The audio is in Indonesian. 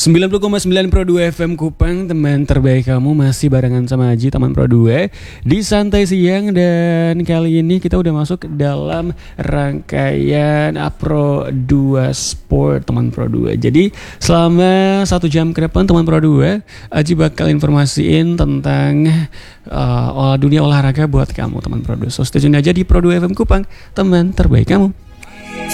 90,9 Pro 2 FM Kupang, teman terbaik kamu, masih barengan sama Aji, teman Pro 2 di Santai Siang. Dan kali ini kita udah masuk dalam rangkaian Pro 2 Sport, teman Pro 2. Jadi selama 1 jam ke depan, teman Pro 2, Aji bakal informasiin tentang dunia olahraga buat kamu, teman Pro 2. So stay tune aja di Pro 2 FM Kupang, teman terbaik kamu.